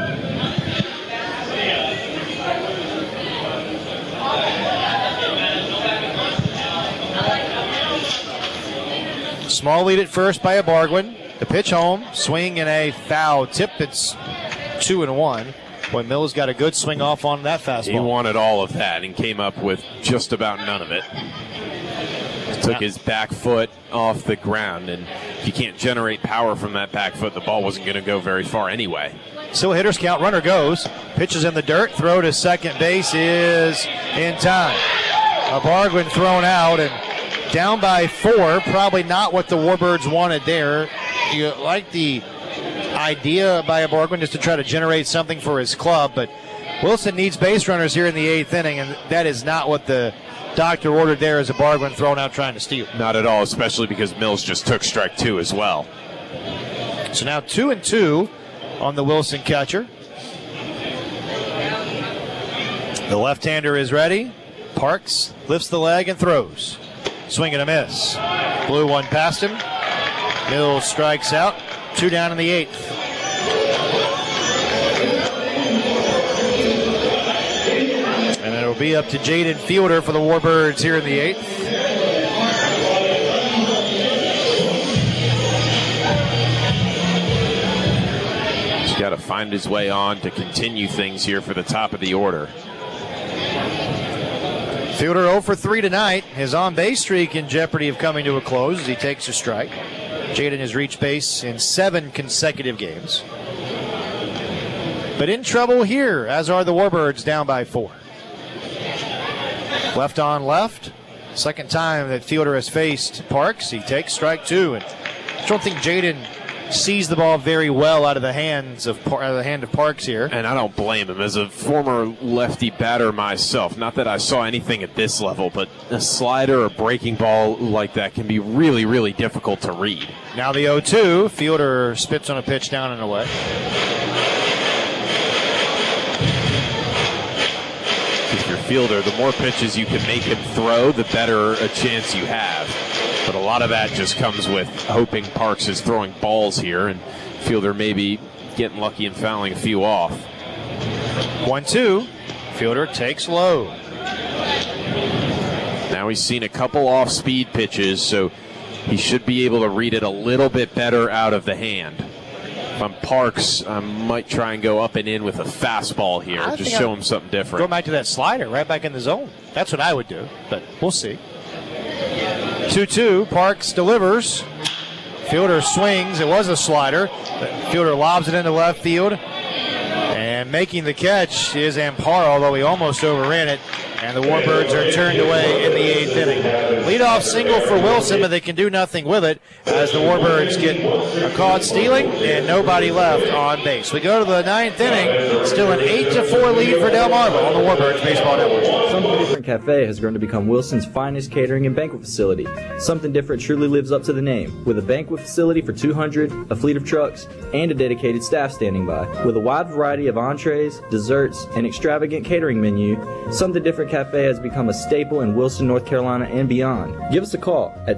Small lead at first by Ibargüen. The pitch home, swing and a foul tip. It's 2-1. Boy, Mills got a good swing off on that fastball. He wanted all of that and came up with just about none of it. Took his back foot off the ground, and if you can't generate power from that back foot, the ball wasn't going to go very far anyway. Still hitter's count, runner goes. Pitches in the dirt, throw to second base is in time. Ibargüen thrown out and down by 4. Probably not what the Warbirds wanted there. You like the idea by Ibargüen just to try to generate something for his club, but Wilson needs base runners here in the 8th inning, and that is not what the doctor ordered there as Ibargüen thrown out trying to steal. Not at all, especially because Mills just took strike 2 as well. So now 2-2 on the Wilson catcher. The left-hander is ready. Parks lifts the leg and throws. Swing and a miss. Blew one past him. Mills strikes out. 2 down in the 8th. And it'll be up to Jaden Fielder for the Warbirds here in the 8th. He's got to find his way on to continue things here for the top of the order. Fielder 0 for 3 tonight. His on-base streak in jeopardy of coming to a close as he takes a strike. Jaden has reached base in 7 consecutive games. But in trouble here, as are the Warbirds, down by 4. Left on left. Second time that Fielder has faced Parks. He takes strike 2. And I don't think Jaden sees the ball very well out of the hand of Parks here. And I don't blame him. As a former lefty batter myself, not that I saw anything at this level, but a slider or breaking ball like that can be really, really difficult to read. Now the 0-2. Fielder spits on a pitch down and away. If you're Fielder, the more pitches you can make him throw, the better a chance you have. But a lot of that just comes with hoping Parks is throwing balls here, and Fielder maybe getting lucky and fouling a few off. 1-2. Fielder takes low. Now he's seen a couple off-speed pitches, so he should be able to read it a little bit better out of the hand. If I'm Parks, I might try and go up and in with a fastball here, just show him something different. Go back to that slider, right back in the zone. That's what I would do, but we'll see. 2-2, Parks delivers. Fielder swings. It was a slider. Fielder lobs it into left field. And making the catch is Amparo, although he almost overran it. And the Warbirds are turned away in the 8th inning. Leadoff single for Wilson, but they can do nothing with it as the Warbirds get caught stealing and nobody left on base. We go to the 9th inning. Still an 8-4 lead for Delmarva on the Warbirds Baseball Network. Something Different Cafe has grown to become Wilson's finest catering and banquet facility. Something Different truly lives up to the name, with a banquet facility for 200, a fleet of trucks, and a dedicated staff standing by. With a wide variety of entrees, desserts, and extravagant catering menu, Something Different Cafe has become a staple in Wilson, North Carolina, and beyond. Give us a call at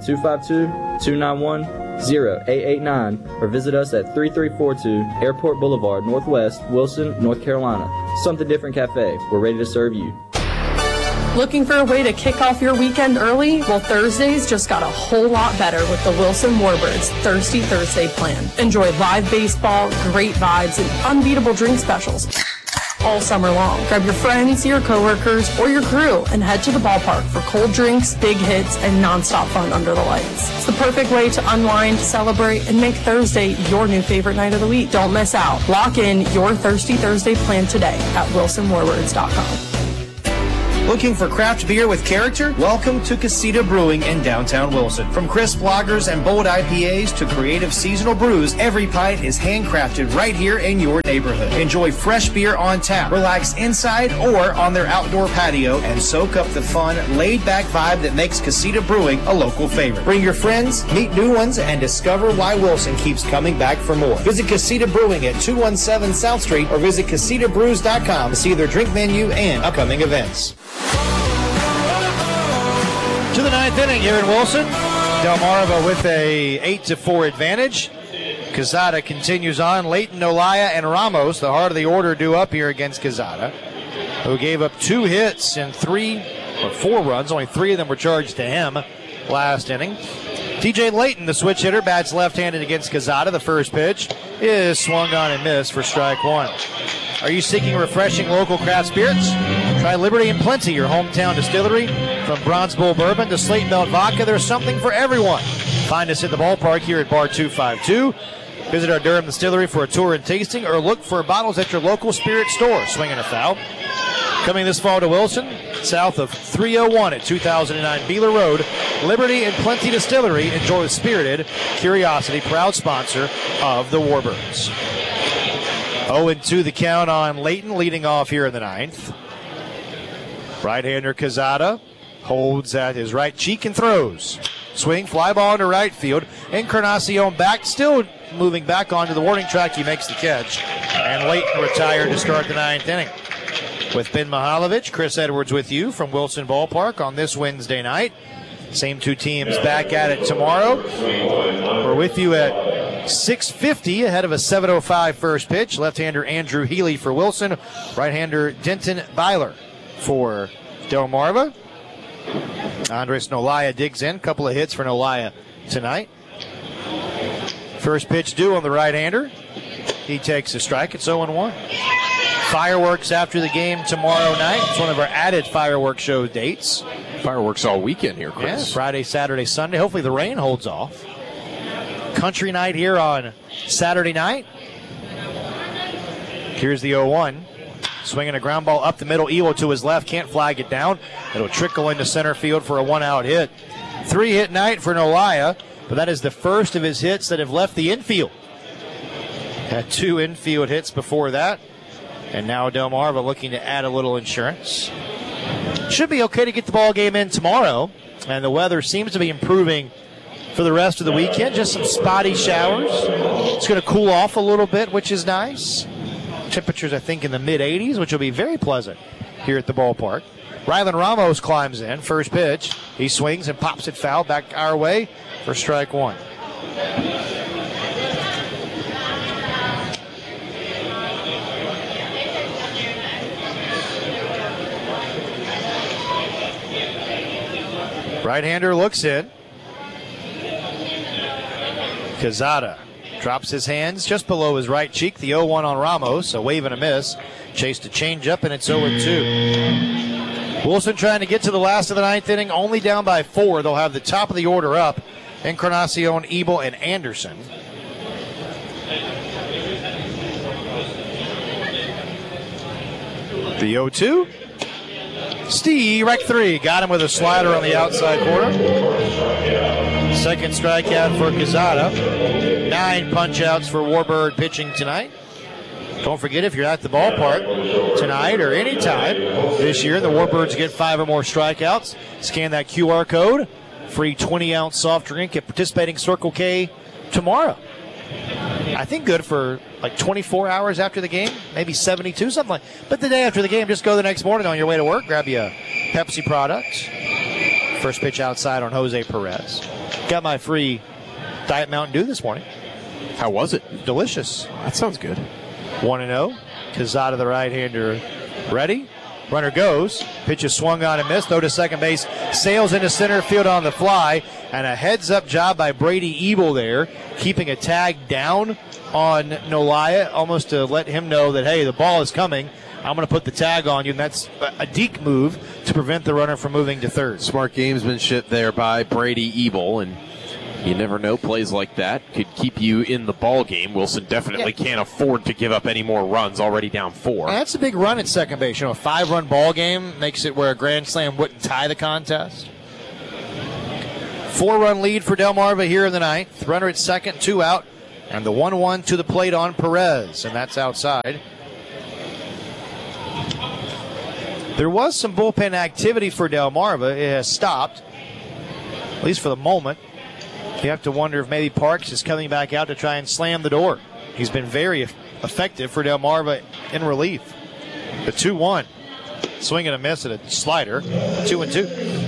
252-291-0889 or visit us at 3342 Airport Boulevard, Northwest, Wilson, North Carolina. Something Different Cafe. We're ready to serve you. Looking for a way to kick off your weekend early? Well, Thursdays just got a whole lot better with the Wilson Warbirds Thirsty Thursday plan. Enjoy live baseball, great vibes, and unbeatable drink specials all summer long. Grab your friends, your coworkers, or your crew and head to the ballpark for cold drinks, big hits, and nonstop fun under the lights. It's the perfect way to unwind, celebrate, and make Thursday your new favorite night of the week. Don't miss out. Lock in your Thirsty Thursday plan today at WilsonWarBirds.com. Looking for craft beer with character? Welcome to Casita Brewing in downtown Wilson. From crisp lagers and bold IPAs to creative seasonal brews, every pint is handcrafted right here in your neighborhood. Enjoy fresh beer on tap, relax inside or on their outdoor patio, and soak up the fun, laid-back vibe that makes Casita Brewing a local favorite. Bring your friends, meet new ones, and discover why Wilson keeps coming back for more. Visit Casita Brewing at 217 South Street or visit CasitaBrews.com to see their drink menu and upcoming events. To the ninth inning here in Wilson. Delmarva with a 8-4 advantage. Quezada continues on. Leighton, Olaya, and Ramos, the heart of the order, due up here against Quezada, who gave up 2 hits and 4 runs. Only 3 of them were charged to him last inning. TJ Leighton, the switch hitter, bats left-handed against Quezada. The first pitch is swung on and missed for strike 1. Are you seeking refreshing local craft spirits? Try Liberty and Plenty, your hometown distillery. From Bronze Bull Bourbon to Slate Belt Vodka, there's something for everyone. Find us at the ballpark here at Bar 252. Visit our Durham distillery for a tour and tasting, or look for bottles at your local spirit store. Swinging a foul. Coming this fall to Wilson, south of 301 at 2009 Beeler Road, Liberty and Plenty Distillery. Enjoy Spirited Curiosity, proud sponsor of the Warbirds. 0-2 the count on Leighton, leading off here in the ninth. Right-hander Quezada holds at his right cheek and throws. Swing, fly ball into right field. Encarnacion back, still moving back onto the warning track. He makes the catch. And Leighton retired to start the ninth inning. With Ben Mihailovich, Chris Edwards with you from Wilson Ballpark on this Wednesday night. Same 2 teams back at it tomorrow. We're with you at 6:50 ahead of a 7:05 first pitch. Left-hander Andrew Healy for Wilson. Right-hander Denton Byler for Delmarva. Andres Nolaya digs in. Couple of hits for Nolaya tonight. First pitch due on the right-hander. He takes a strike. It's 0-1. Fireworks after the game tomorrow night. It's one of our added fireworks show dates. Fireworks all weekend here, Chris. Yeah, Friday, Saturday, Sunday. Hopefully the rain holds off. Country night here on Saturday night. Here's the 0-1. Swinging a ground ball up the middle. Elo to his left. Can't flag it down. It'll trickle into center field for a 1-out hit. 3-hit night for Nolaya, but that is the first of his hits that have left the infield. Had 2 infield hits before that. And now Delmarva looking to add a little insurance. Should be okay to get the ball game in tomorrow. And the weather seems to be improving for the rest of the weekend. Just some spotty showers. It's going to cool off a little bit, which is nice. Temperatures, I think, in the mid-80s, which will be very pleasant here at the ballpark. Rylan Ramos climbs in. First pitch. He swings and pops it foul back our way for strike 1. Right-hander looks in. Quezada drops his hands just below his right cheek. The 0-1 on Ramos, a wave and a miss. Chased a changeup, and it's 0-2. Wilson trying to get to the last of the ninth inning, only down by 4. They'll have the top of the order up. Encarnacion, Ebel, and Anderson. The 0-2. Steve, strike 3. Got him with a slider on the outside corner. Second strikeout for Quezada. 9 punch-outs for Warbird pitching tonight. Don't forget, if you're at the ballpark tonight or any time this year, the Warbirds get 5 or more strikeouts. Scan that QR code. Free 20-ounce soft drink at participating Circle K tomorrow. I think good for like 24 hours after the game, maybe 72, something like that. But the day after the game, just go the next morning on your way to work, grab you a Pepsi product. First pitch outside on Jose Perez. Got my free Diet Mountain Dew this morning. How was it? Delicious. That sounds good. 1-0. Quezada, the right-hander, ready. Runner goes. Pitch is swung on and missed. Throw to second base. Sails into center field on the fly. And a heads-up job by Brady Ebel there, keeping a tag down on Nolaya, almost to let him know that, hey, the ball is coming. I'm going to put the tag on you, and that's a deke move to prevent the runner from moving to third. Smart gamesmanship there by Brady Ebel, and you never know, plays like that could keep you in the ball game. Wilson definitely can't afford to give up any more runs, already down 4. And that's a big run at second base. You know, a 5-run ball game makes it where a grand slam wouldn't tie the contest. 4-run lead for Delmarva here in the 9th. Runner at second, 2 out, and the 1-1 to the plate on Perez, and that's outside. There was some bullpen activity for Delmarva. It has stopped, at least for the moment. You have to wonder if maybe Parks is coming back out to try and slam the door. He's been very effective for Delmarva in relief. The 2-1. Swing and a miss at a slider. 2-2.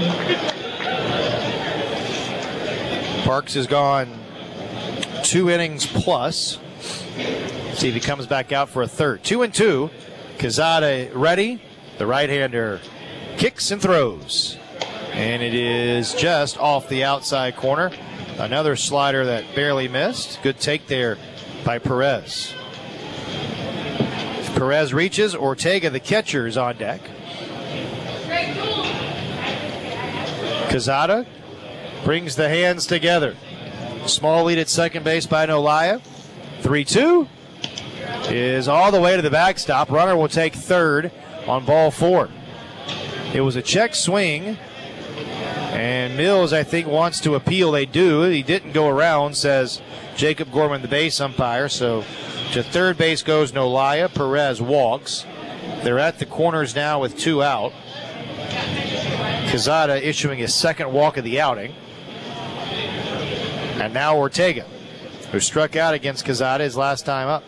Parks has gone 2 innings plus. See if he comes back out for a third. 2-2. Quezada ready. The right-hander kicks and throws. And it is just off the outside corner. Another slider that barely missed. Good take there by Perez. If Perez reaches, Ortega, the catcher, is on deck. Quezada brings the hands together. Small lead at second base by Nolaya. 3-2 is all the way to the backstop. Runner will take third on ball 4. It was a check swing, and Mills, I think, wants to appeal. They do. He didn't go around, says Jacob Gorman, the base umpire. So to third base goes Nolaya. Perez walks. They're at the corners now with 2 out. Quezada issuing his second walk of the outing. And now Ortega, who struck out against Quezada his last time up.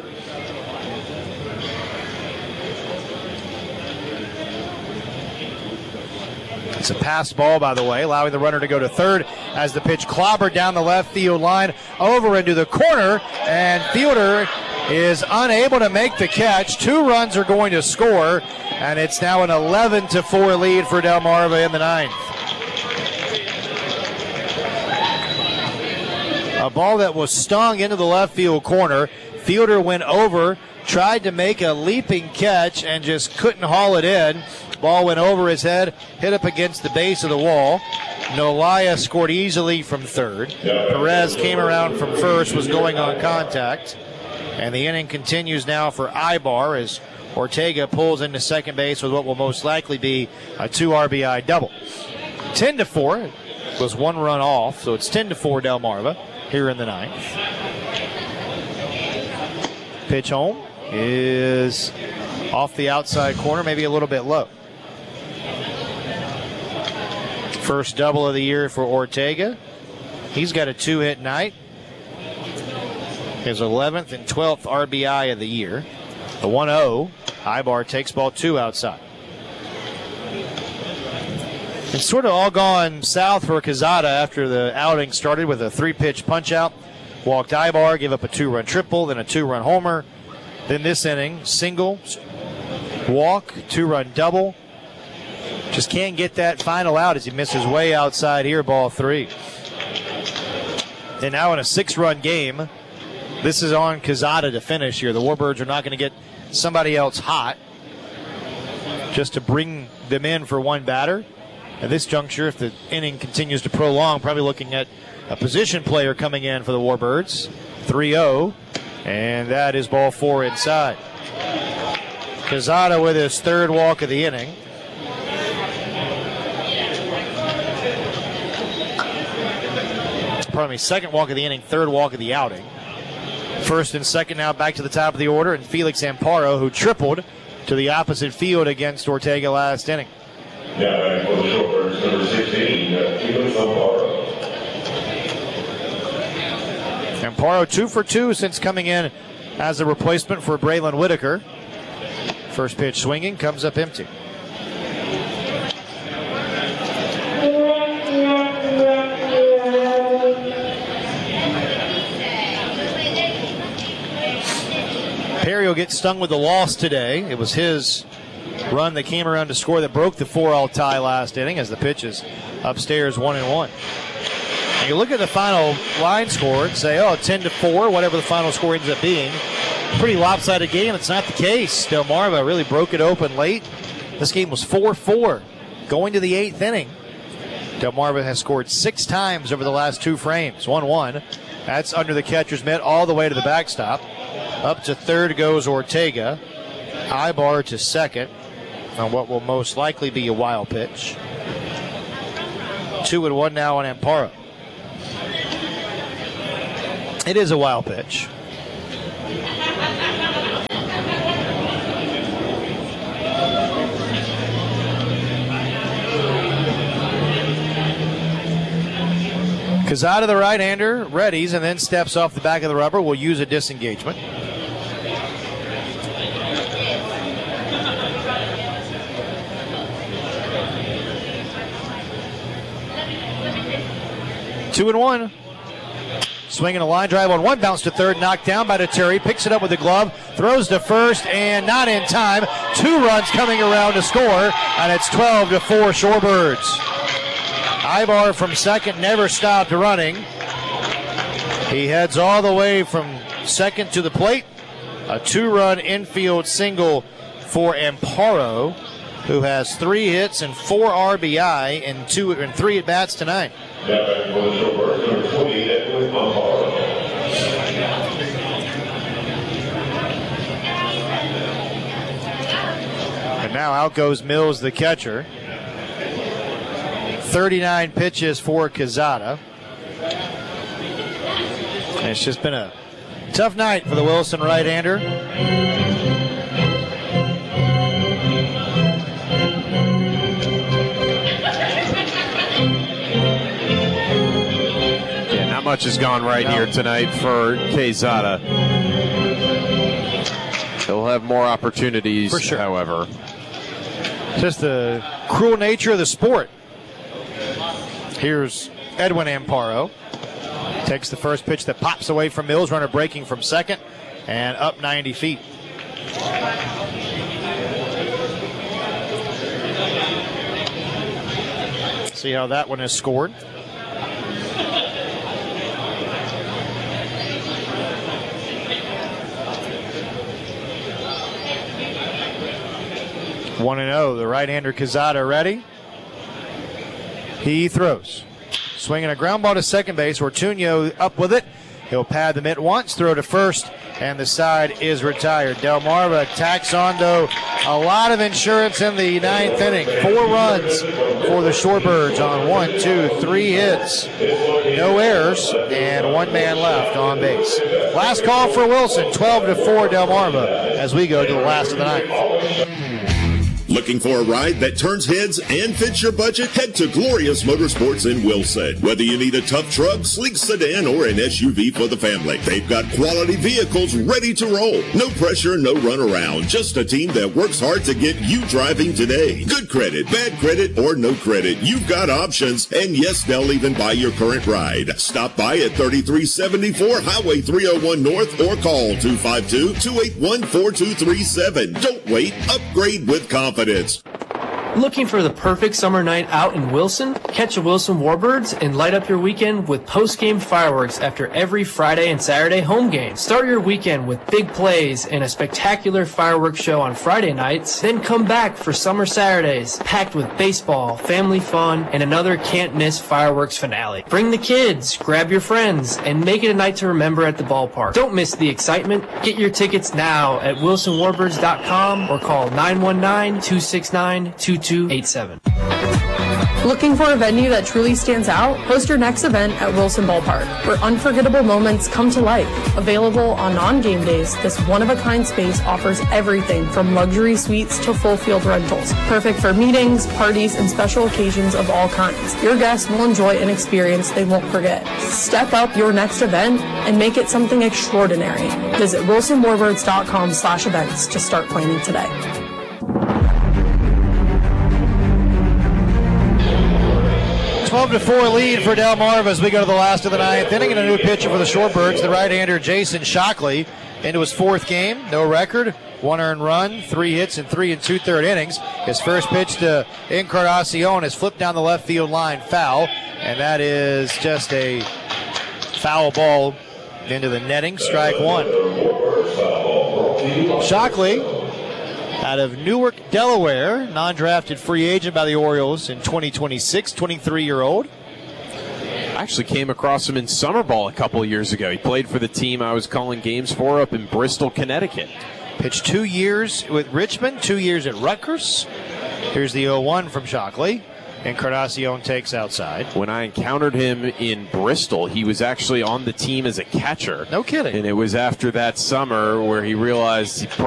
It's a pass ball, by the way, allowing the runner to go to third as the pitch clobbered down the left field line over into the corner, and fielder is unable to make the catch. 2 runs are going to score, and it's now an 11-4 lead for Delmarva in the 9th. A ball that was stung into the left field corner. Fielder went over, tried to make a leaping catch, and just couldn't haul it in. Ball went over his head, hit up against the base of the wall. Nolaya scored easily from third. Perez came around from first, was going on contact. And the inning continues now for Ibar as Ortega pulls into second base with what will most likely be a 2 RBI double. 10-4 was 1 run off, so it's 10-4 Delmarva here in the 9th. Pitch home is off the outside corner, maybe a little bit low. First double of the year for Ortega. He's got a 2-hit night. His 11th and 12th RBI of the year. The 1-0. Ibar takes ball 2 outside. It's sort of all gone south for Quezada after the outing started with a 3-pitch punch-out. Walked Ibar, gave up a 2-run triple, then a 2-run homer. Then this inning, single, walk, 2-run double. Just can't get that final out as he misses way outside here, ball 3. And now in a 6-run game, this is on Quezada to finish here. The Warbirds are not going to get somebody else hot just to bring them in for one batter. At this juncture, if the inning continues to prolong, probably looking at a position player coming in for the Warbirds. 3-0, and that is ball 4 inside. Quezada with his 3rd walk of the inning. Pardon me, 2nd walk of the inning, 3rd walk of the outing. 1st and 2nd now back to the top of the order, and Felix Amparo, who tripled to the opposite field against Ortega last inning. Now back for the Warbirds, number 16, Felix Amparo. Amparo 2 for 2 since coming in as a replacement for Braylon Whitaker. First pitch swinging, comes up empty. Perry will get stung with the loss today. It was his run that came around to score that broke the 4-all tie last inning as the pitch is upstairs 1-1. And you look at the final line score and say, 10-4, whatever the final score ends up being. Pretty lopsided game. It's not the case. Delmarva really broke it open late. This game was 4-4 going to the 8th inning. Delmarva has scored 6 times over the last 2 frames. 1-1. That's under the catcher's mitt all the way to the backstop. Up to third goes Ortega. Ibar to second on what will most likely be a wild pitch. 2-1 now on Amparo. It is a wild pitch. Quezada, the right-hander, readies and then steps off the back of the rubber. Will use a disengagement. Two and one. Swinging a line drive on one, bounce to third, knocked down by Deturi. Picks it up with the glove, throws to first, and not in time. 2 runs coming around to score, and it's 12-4 Shorebirds. Ibar from second never stopped running. He heads all the way from second to the plate. A 2-run infield single for Amparo, who has 3 hits and 4 RBI and 3 at-bats tonight. And now out goes Mills, the catcher. 39 pitches for Quezada. And it's just been a tough night for the Wilson right-hander. Yeah, not much has gone right here tonight for Quezada. They'll have more opportunities, for sure. However. Just the cruel nature of the sport. Here's Edwin Amparo. Takes the first pitch that pops away from Mills. Runner breaking from second and up 90 feet. See how that one is scored. One and 0. The right-hander Quezada ready. He throws. Swinging a ground ball to second base. Ortuño up with it. He'll pad the mitt once, throw to first, and the side is retired. Delmarva tacks on, though, a lot of insurance in the 9th inning. 4 runs for the Shorebirds on 1, 2, 3 hits. No errors, and 1 man left on base. Last call for Wilson, 12-4 Delmarva as we go to the last of the 9th. Looking for a ride that turns heads and fits your budget? Head to Glorious Motorsports in Wilson. Whether you need a tough truck, sleek sedan, or an SUV for the family, they've got quality vehicles ready to roll. No pressure, no runaround. Just a team that works hard to get you driving today. Good credit, bad credit, or no credit. You've got options, and yes, they'll even buy your current ride. Stop by at 3374 Highway 301 North or call 252-281-4237. Don't wait. Upgrade with confidence. Looking for the perfect summer night out in Wilson? Catch the Wilson Warbirds and light up your weekend with post-game fireworks after every Friday and Saturday home game. Start your weekend with big plays and a spectacular fireworks show on Friday nights. Then come back for summer Saturdays, packed with baseball, family fun, and another can't-miss fireworks finale. Bring the kids, grab your friends, and make it a night to remember at the ballpark. Don't miss the excitement. Get your tickets now at wilsonwarbirds.com or call 919-269-2287. Looking for a venue that truly stands out? Host your next event at Wilson Ballpark, where unforgettable moments come to life. Available on non-game days, this one-of-a-kind space offers everything from luxury suites to full field rentals. Perfect for meetings, parties, and special occasions of all kinds. Your guests will enjoy an experience they won't forget. Step up your next event and make it something extraordinary. Visit wilsonwarbirds.com/events to start planning today. 12-4 lead for Delmarva as we go to the last of the 9th inning, and a new pitcher for the Shorebirds, the right-hander Jason Shockley. into his 4th game. No record, 1 earned run, 3 hits in 3 2/3 innings. His first pitch to Encarnacion is flipped down the left field line, foul, and that is just a foul ball into the netting, strike 1. Shockley, out of Newark, Delaware, non-drafted free agent by the Orioles in 2026, 23-year-old. I actually came across him in summer ball a couple of years ago. He played for the team I was calling games for up in Bristol, Connecticut. Pitched 2 years with Richmond, 2 years at Rutgers. Here's the 0-1 from Shockley. Encarnacion takes outside. When I encountered him in Bristol, he was actually on the team as a catcher. No kidding. And it was after that summer where he realized he